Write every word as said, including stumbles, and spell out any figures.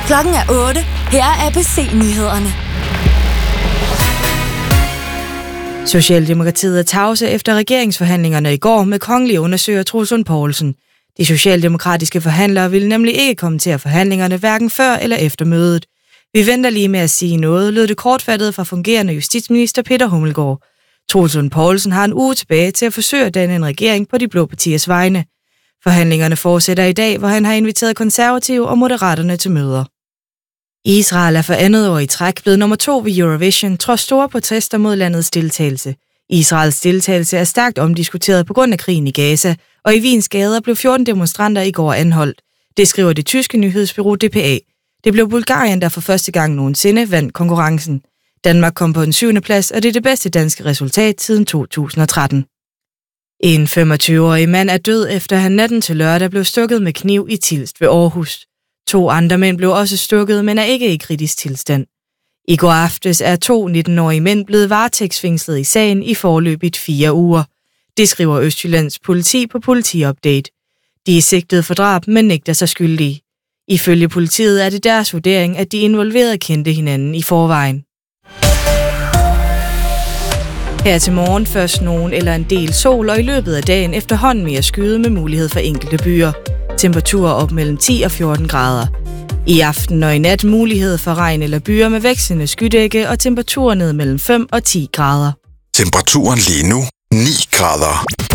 Klokken er otte. Her er A B C-nyhederne. Socialdemokratiet er tavse efter regeringsforhandlingerne i går med kongelig undersøger Troels Lund Poulsen. De socialdemokratiske forhandlere ville nemlig ikke kommentere forhandlingerne hverken før eller efter mødet. Vi venter lige med at sige noget, lød det kortfattet fra fungerende justitsminister Peter Hummelgaard. Troels Lund Poulsen har en uge tilbage til at forsøge at danne en regering på de blå partiers vegne. Forhandlingerne fortsætter i dag, hvor han har inviteret konservative og moderaterne til møder. Israel er for andet år i træk blevet nummer to ved Eurovision, trods store protester mod landets deltagelse. Israels deltagelse er stærkt omdiskuteret på grund af krigen i Gaza, og i Wiens gader blev fjorten demonstranter i går anholdt. Det skriver det tyske nyhedsbureau D P A. Det blev Bulgarien, der for første gang nogensinde vandt konkurrencen. Danmark kom på en syvende plads, og det er det bedste danske resultat siden to tusind og tretten. En femogtyve-årig mand er død, efter han natten til lørdag blev stukket med kniv i Tilst ved Aarhus. To andre mænd blev også stukket, men er ikke i kritisk tilstand. I går aftes er to nitten-årige mænd blevet varetægtsfængslet i sagen i forløbigt fire uger. Det skriver Østjyllands politi på Politiupdate. De er sigtet for drab, men nægter sig skyldige. Ifølge politiet er det deres vurdering, at de involverede kendte hinanden i forvejen. Her til morgen først nogen eller en del sol, og i løbet af dagen efterhånden mere skyde med mulighed for enkelte byer. Temperaturer op mellem ti og fjorten grader. I aften og i nat mulighed for regn eller byer med vekslende skydække og temperaturer ned mellem fem og ti grader. Temperaturen lige nu ni grader.